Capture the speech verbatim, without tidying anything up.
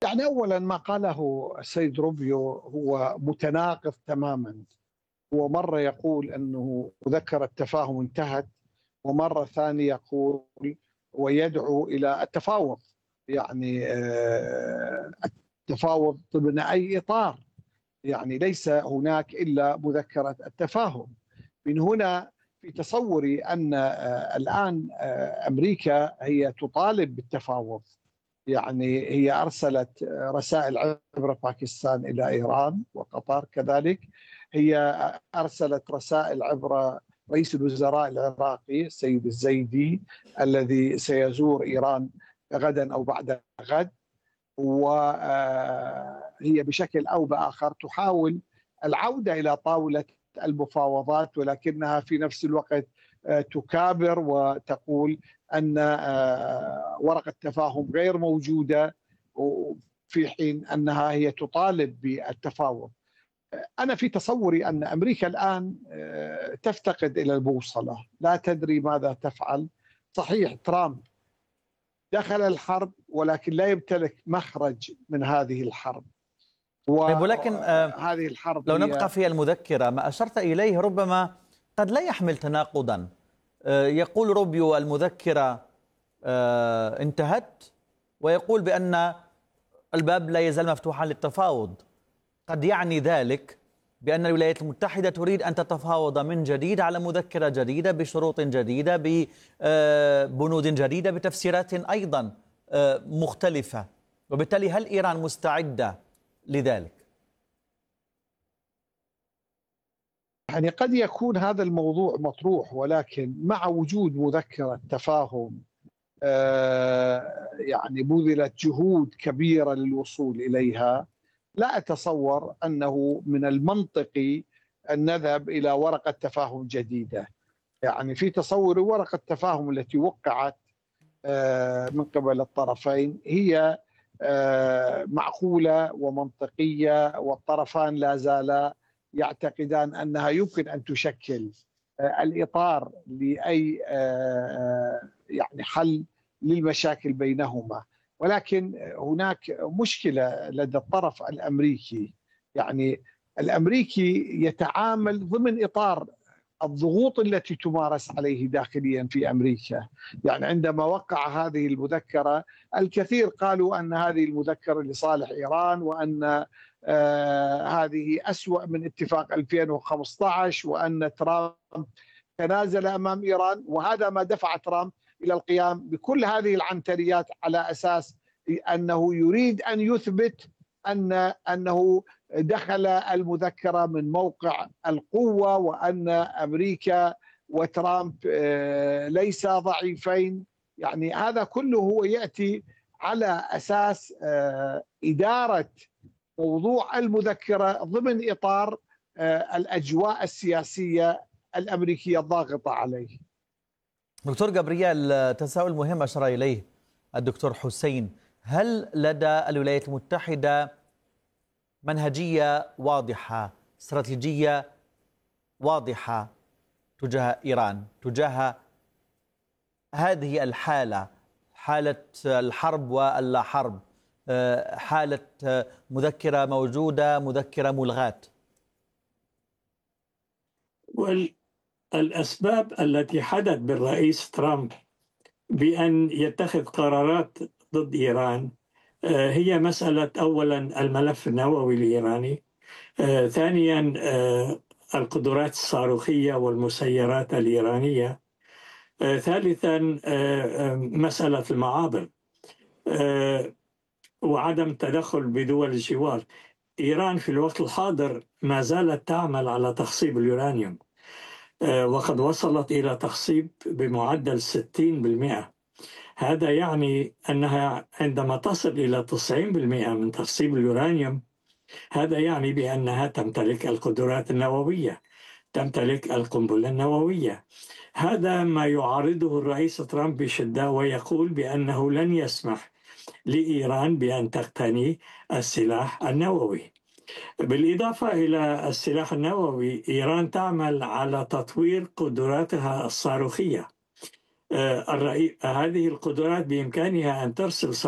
يعني أولا ما قاله السيد روبيو هو متناقض تماما. هو مرة يقول أنه مذكرة التفاهم انتهت، ومرة ثانية يقول ويدعو إلى التفاوض. يعني آه، التفاوض ضمن أي إطار؟ يعني ليس هناك إلا مذكرة التفاهم. من هنا في تصوري أن آه، الآن آه، أمريكا هي تطالب بالتفاوض. يعني هي أرسلت رسائل عبر باكستان إلى إيران وقطر كذلك. هي أرسلت رسائل عبر رئيس الوزراء العراقي السيد الزيدي الذي سيزور إيران غدا أو بعد غد، وهي بشكل أو بآخر تحاول العودة إلى طاولة المفاوضات، ولكنها في نفس الوقت تكابر وتقول أن ورقة تفاهم غير موجودة، في حين أنها هي تطالب بالتفاوض. أنا في تصوري أن أمريكا الآن تفتقد إلى البوصلة، لا تدري ماذا تفعل. صحيح ترامب دخل الحرب، ولكن لا يمتلك مخرج من هذه الحرب، طيب، ولكن آه وهذه الحرب لو هي نبقى في المذكرة، ما أشرت إليه ربما قد لا يحمل تناقضا. آه يقول روبيو المذكرة آه انتهت، ويقول بأن الباب لا يزال مفتوحا للتفاوض. قد يعني ذلك بأن الولايات المتحدة تريد أن تتفاوض من جديد على مذكرة جديدة بشروط جديدة ببنود جديدة بتفسيرات أيضا مختلفة، وبالتالي هل إيران مستعدة لذلك؟ يعني قد يكون هذا الموضوع مطروح، ولكن مع وجود مذكرة تفاهم يعني بذلت جهود كبيرة للوصول إليها، لا أتصور أنه من المنطقي أن نذهب إلى ورقة تفاهم جديدة. يعني في تصوري ورقة التفاهم التي وقعت من قبل الطرفين هي معقولة ومنطقية، والطرفان لا زالا يعتقدان أنها يمكن أن تشكل الإطار لأي يعني حل للمشاكل بينهما. ولكن هناك مشكلة لدى الطرف الأمريكي. يعني الأمريكي يتعامل ضمن إطار الضغوط التي تمارس عليه داخليا في أمريكا. يعني عندما وقع هذه المذكرة، الكثير قالوا أن هذه المذكرة لصالح إيران، وأن آه هذه أسوأ من اتفاق ألفين وخمسة عشر، وأن ترامب تنازل أمام إيران، وهذا ما دفع ترامب إلى القيام بكل هذه العنتريات على أساس أنه يريد أن يثبت أن أنه دخل المذكرة من موقع القوة، وأن أمريكا وترامب ليس ضعيفين. يعني هذا كله هو يأتي على أساس إدارة موضوع المذكرة ضمن إطار الأجواء السياسية الأمريكية الضاغطة عليه. دكتور جابرييل، تساؤل مهم أشار إليه الدكتور حسين: هل لدى الولايات المتحدة منهجية واضحة، استراتيجية واضحة تجاه إيران، تجاه هذه الحالة، حالة الحرب واللا حرب، حالة مذكرة موجودة، مذكرة ملغاة؟ والأسباب التي حدث بالرئيس ترامب بأن يتخذ قرارات ضد إيران هي مسألة أولا الملف النووي الإيراني، ثانيا القدرات الصاروخية والمسيرات الإيرانية، ثالثا مسألة المعابر وعدم تدخل بدول الجوار. إيران في الوقت الحاضر ما زالت تعمل على تخصيب اليورانيوم، وقد وصلت إلى تخصيب بمعدل ستين بالمئة. هذا يعني أنها عندما تصل إلى تسعين بالمئة من تخصيب اليورانيوم، هذا يعني بأنها تمتلك القدرات النووية، تمتلك القنبلة النووية. هذا ما يعارضه الرئيس ترامب بشدة، ويقول بأنه لن يسمح لإيران بأن تقتني السلاح النووي. بالإضافة إلى السلاح النووي، إيران تعمل على تطوير قدراتها الصاروخية. هذه القدرات بإمكانها أن ترسل